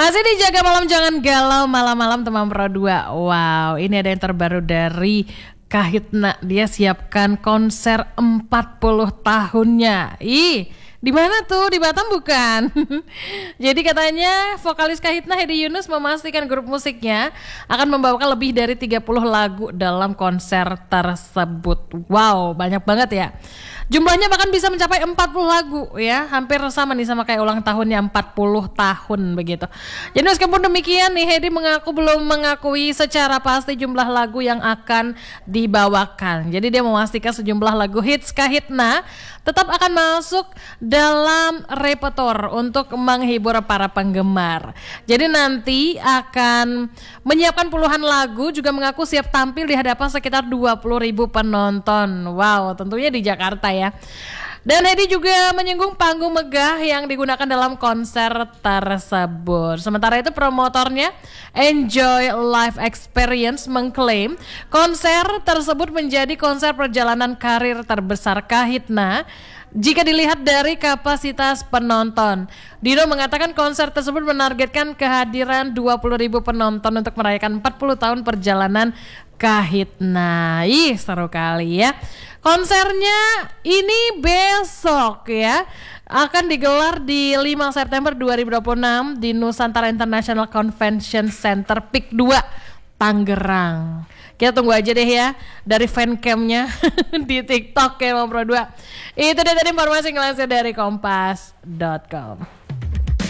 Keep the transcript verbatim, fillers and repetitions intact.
Masih dijaga malam, jangan galau malam-malam teman Pro dua. Wow, ini ada yang terbaru dari Kahitna. Dia siapkan konser empat puluh tahunnya. Ih, di mana tuh? Di Batam bukan? Jadi katanya vokalis Kahitna Hedi Yunus memastikan grup musiknya akan membawakan lebih dari tiga puluh lagu dalam konser tersebut. Wow, banyak banget ya. Jumlahnya bahkan bisa mencapai empat puluh lagu ya. Hampir sama nih sama kayak ulang tahunnya empat puluh tahun begitu. Jadi meskipun demikian nih, Hedi mengaku belum mengakui secara pasti jumlah lagu yang akan dibawakan. Jadi dia memastikan sejumlah lagu hits Kahitna tetap akan masuk dalam repertoire untuk menghibur para penggemar. Jadi nanti akan menyiapkan puluhan lagu, juga mengaku siap tampil di hadapan sekitar dua puluh ribu penonton. Wow, tentunya di Jakarta ya. Dan Hedi juga menyinggung panggung megah yang digunakan dalam konser tersebut. Sementara itu promotornya Enjoy Live Experience mengklaim konser tersebut menjadi konser perjalanan karir terbesar Kahitna jika dilihat dari kapasitas penonton. Dino mengatakan konser tersebut menargetkan kehadiran dua puluh ribu penonton untuk merayakan empat puluh tahun perjalanan Kahitna. Ih, seru kali ya. Konsernya ini besok ya, akan digelar di lima September dua ribu dua puluh enam di Nusantara International Convention Center P I K dua Tangerang. Kita tunggu aja deh ya dari fancamnya di TikTok ya Pro dua. Itu dia tadi informasi yang langsung dari kompas dot com.